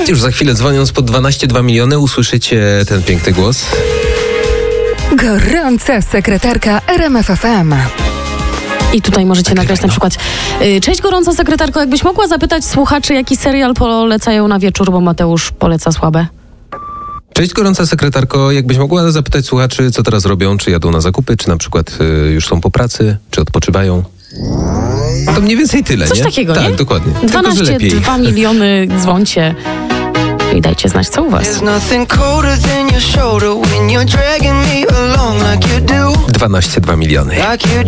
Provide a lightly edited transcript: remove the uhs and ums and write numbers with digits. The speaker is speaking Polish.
Już za chwilę, dzwoniąc pod 12,2 miliony, usłyszycie ten piękny głos. Gorąca sekretarka RMF FM. I tutaj możecie nagrać na przykład: cześć gorąca sekretarko, jakbyś mogła zapytać słuchaczy, jaki serial polecają na wieczór, bo Mateusz poleca słabe. Cześć gorąca sekretarko, jakbyś mogła zapytać słuchaczy, co teraz robią, czy jadą na zakupy, czy na przykład już są po pracy, czy odpoczywają. To mniej więcej tyle, Coś nie? takiego, tak, nie? Tak, dokładnie. Tylko, że lepiej. 2 miliony, dzwońcie i dajcie znać, co u was. 12,2 miliony.